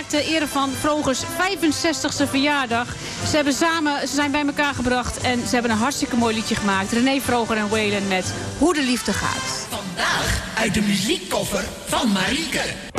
gemaakt ter ere van Vrogers 65e verjaardag. Ze zijn bij elkaar gebracht en ze hebben een hartstikke mooi liedje gemaakt. René Vroger en Waylon met Hoe de Liefde Gaat. Vandaag uit de muziekkoffer van Marieke.